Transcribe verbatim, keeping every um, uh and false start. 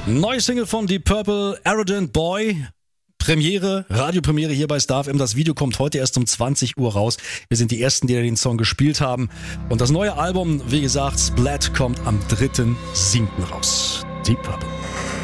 Neue Single von Deep Purple, Arrogant Boy. Premiere, Radiopremiere hier bei Star F M. Das Video kommt heute erst um zwanzig Uhr raus. Wir sind die Ersten, die den Song gespielt haben. Und das neue Album, wie gesagt, Splat, kommt am dritten siebten raus. Deep Purple.